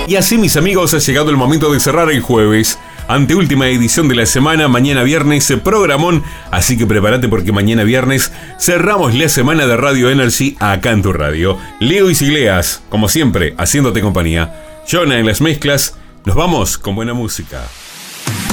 Y así, mis amigos, ha llegado el momento de cerrar el jueves. Anteúltima edición de la semana, mañana viernes, programón. Así que prepárate porque mañana viernes cerramos la semana de Radio Energy acá en tu radio. Leo Iglesias, como siempre, haciéndote compañía. Jonah en las mezclas. Nos vamos con buena música.